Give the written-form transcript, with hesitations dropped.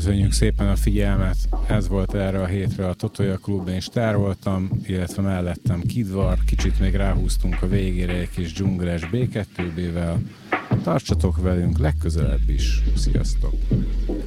Köszönjük szépen a figyelmet, ez volt erre a hétre a Totoja Klub, én Stár voltam, illetve mellettem Kidvar, kicsit még ráhúztunk a végére egy kis dzsungles B2B-vel. Tartsatok velünk legközelebb is, sziasztok!